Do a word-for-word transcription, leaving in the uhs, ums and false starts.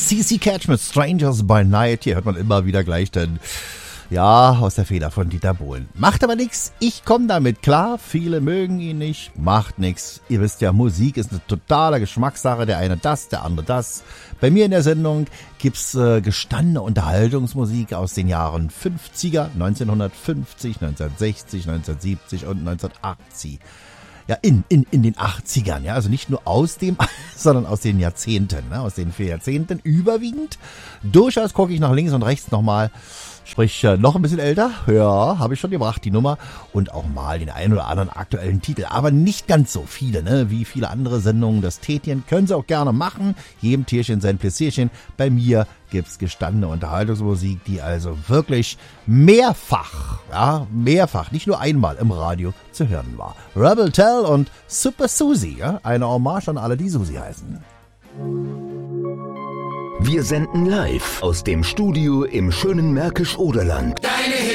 C C Catch mit Strangers by Night. Hier hört man immer wieder gleich den, ja, aus der Feder von Dieter Bohlen. Macht aber nix, ich komme damit klar. Viele mögen ihn nicht, macht nix. Ihr wisst ja, Musik ist eine totale Geschmackssache. Der eine das, der andere das. Bei mir in der Sendung gibt's äh, gestandene Unterhaltungsmusik aus den Jahren fünfziger, neunzehnhundertfünfzig, neunzehnhundertsechzig, neunzehnhundertsiebzig und neunzehnhundertachtzig. Ja, in, in, in den achtzigern, ja, also nicht nur aus dem, sondern aus den Jahrzehnten, ne, aus den vier Jahrzehnten überwiegend. Durchaus gucke ich nach links und rechts nochmal, sprich äh, noch ein bisschen älter, ja, habe ich schon gebracht, die Nummer, und auch mal den einen oder anderen aktuellen Titel, aber nicht ganz so viele, ne, wie viele andere Sendungen. Das Tätchen können Sie auch gerne machen, jedem Tierchen sein Pläsierchen. Bei mir gibt's gestandene Unterhaltungsmusik, die also wirklich mehrfach, ja, mehrfach, nicht nur einmal im Radio zu hören war. Rebel Tell und Super Susie, ja, eine Hommage an alle, die Susie heißen. Wir senden live aus dem Studio im schönen Märkisch-Oderland. Deine